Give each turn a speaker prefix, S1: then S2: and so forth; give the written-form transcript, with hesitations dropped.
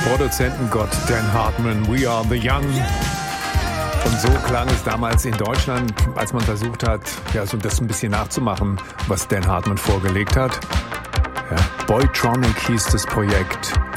S1: Produzentengott Dan Hartman, We Are the Young. Und so klang es damals in Deutschland, als man versucht hat, ja, so das ein bisschen nachzumachen, was Dan Hartman vorgelegt hat. Ja, Boytronic hieß das Projekt.